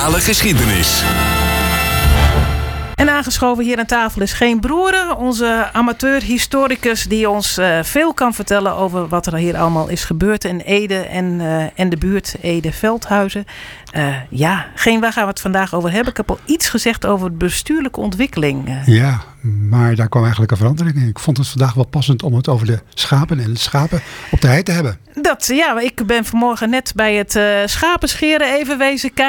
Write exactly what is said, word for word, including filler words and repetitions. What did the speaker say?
Lokale geschiedenis. En aangeschoven hier aan tafel is Geen Broeren, onze amateur-historicus die ons uh, veel kan vertellen over wat er hier allemaal is gebeurd in Ede en, uh, en de buurt Ede-Veldhuizen. Uh, ja, Geen, waar gaan we het vandaag over hebben? Ik heb al iets gezegd over de bestuurlijke ontwikkeling. Uh. Ja, maar daar kwam eigenlijk een verandering in. Ik vond het vandaag wel passend om het over de schapen en de schapen op de hei te hebben. Dat, ja, ik ben vanmorgen net bij het uh, schapenscheren even wezen kijken.